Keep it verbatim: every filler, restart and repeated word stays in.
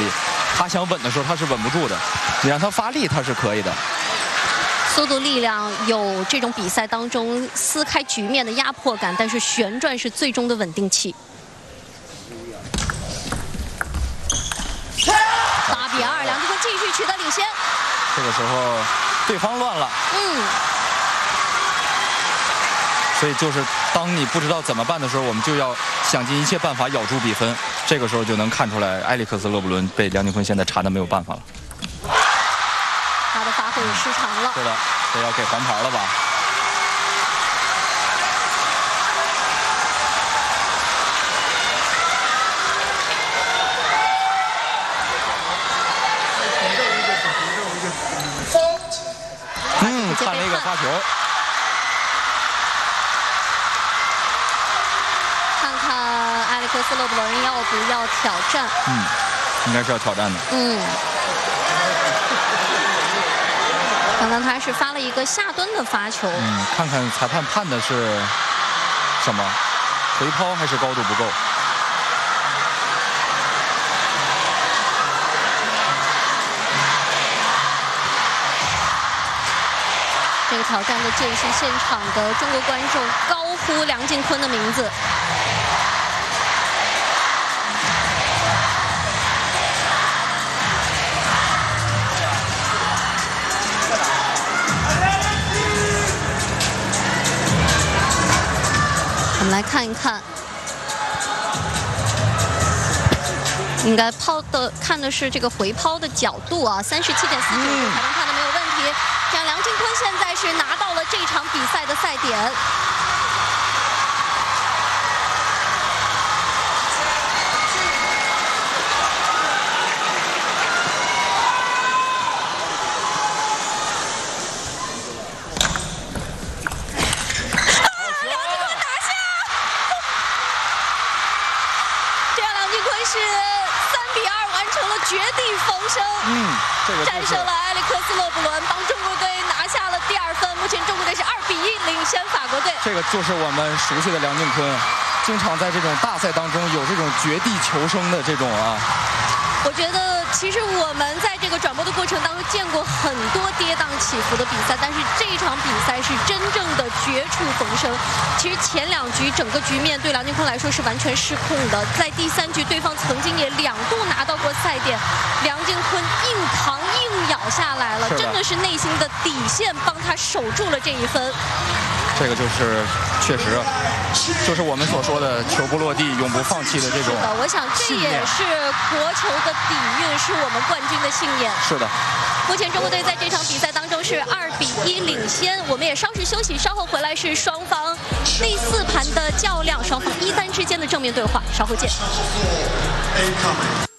力。他想稳的时候，他是稳不住的。你让他发力，他是可以的。 速度、力量有这种比赛当中撕开局面的压迫感，但是旋转是最终的稳定器。八比二，梁靖昆继续取得领先。 这个时候对方乱了， 嗯， 所以就是当你不知道怎么办的时候，我们就要想尽一切办法咬住比分。这个时候就能看出来，埃里克斯·勒布伦被梁靖昆现在缠的没有办法了。 他的发挥也失常了。 是的，这要给黄牌了吧？嗯，看了一个发球。 看看埃里克斯·勒布伦要不要挑战？ 嗯，应该是要挑战的。 嗯。 刚刚他是发了一个下蹲的发球， 嗯，看看裁判判的是什么，回抛还是高度不够？ 这个挑战的间隙，现场的中国观众高呼梁靖昆的名字。 我们来看一看，应该抛的看的是这个回抛的角度啊，三十七点四九度，裁判判的没有问题。这样，梁靖昆现在是拿到了这场比赛的赛点。是三比二完成了绝地逢生， 嗯，这个、就是、 战胜了埃里克斯·勒布伦，帮中国队拿下了第二分。目前中国队是二比一领先法国队。 这个就是我们熟悉的梁靖昆，经常在这种大赛当中有这种绝地求生的这种啊。 我觉得其实我们在这个转播的过程当中见过很多跌宕起伏的比赛，但是这一场比赛是真正的绝处逢生。其实前两局整个局面对梁靖昆来说是完全失控的，在第三局对方曾经也两度拿到过赛点，梁靖昆硬扛硬咬下来了，真的是内心的底线帮他守住了这一分。 这个就是确实，就是我们所说的球不落地，永不放弃的这种。 是的，我想这也是国球的底蕴，是我们冠军的信念。 是的。 目前中国队在这场比赛当中是二比一领先，我们也稍事休息，稍后回来是双方第四盘的较量，双方一单之间的正面对话，稍后见。